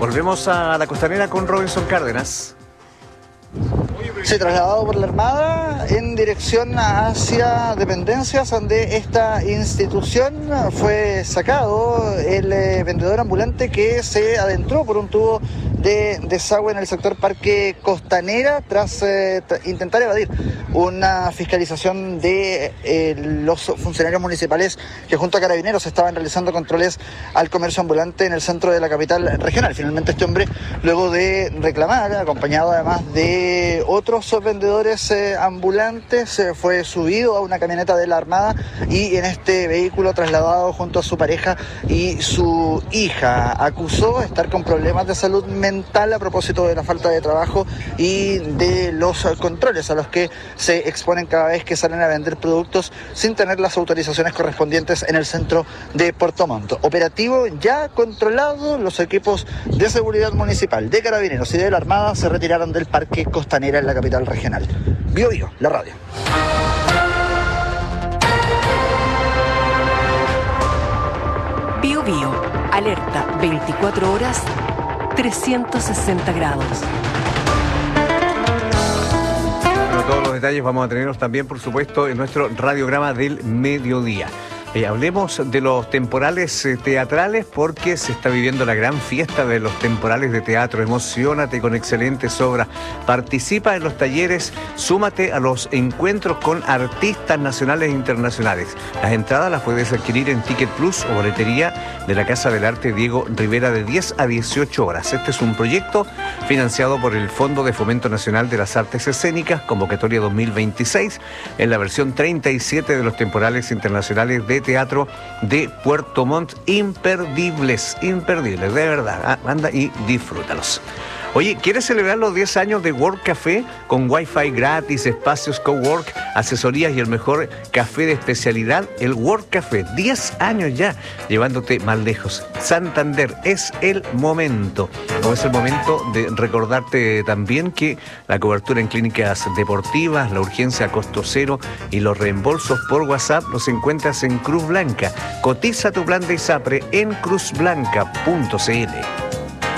Volvemos a la costanera con Robinson Cárdenas. Se trasladado por la Armada en dirección hacia dependencias de esta institución. Fue sacado el vendedor ambulante que se adentró por un tubo de desagüe en el sector Parque Costanera tras intentar evadir una fiscalización de los funcionarios municipales que junto a carabineros estaban realizando controles al comercio ambulante en el centro de la capital regional. Finalmente este hombre, luego de reclamar, acompañado además de otros vendedores ambulantes, fue subido a una camioneta de la Armada y en este vehículo trasladado junto a su pareja y su hija. Acusó estar con problemas de salud mental a propósito de la falta de trabajo y de los controles a los que se exponen cada vez que salen a vender productos sin tener las autorizaciones correspondientes en el centro de Puerto Montt. Operativo ya controlado, los equipos de seguridad municipal, de carabineros y de la Armada se retiraron del Parque Costanera en la capital regional. Bio Bio, la radio. Bio Bio, alerta 24 horas, 360 grados. Todos los detalles vamos a tenerlos también, por supuesto, en nuestro radiograma del mediodía. Hablemos de los temporales teatrales porque se está viviendo la gran fiesta de los temporales de teatro. Emociónate con excelentes obras. Participa en los talleres, súmate a los encuentros con artistas nacionales e internacionales. Las entradas las puedes adquirir en Ticket Plus o boletería de la Casa del Arte Diego Rivera de 10 a 18 horas. Este es un proyecto financiado por el Fondo de Fomento Nacional de las Artes Escénicas, convocatoria 2026, en la versión 37 de los temporales internacionales de teatro de Puerto Montt. Imperdibles, de verdad. Anda y disfrútalos. Oye, ¿quieres celebrar los 10 años de Work Café con Wi-Fi gratis, espacios cowork, asesorías y el mejor café de especialidad? El Work Café, 10 años ya, llevándote más lejos. Santander, es el momento. O es el momento de recordarte también que la cobertura en clínicas deportivas, la urgencia a costo cero y los reembolsos por WhatsApp los encuentras en Cruz Blanca. Cotiza tu plan de ISAPRE en cruzblanca.cl.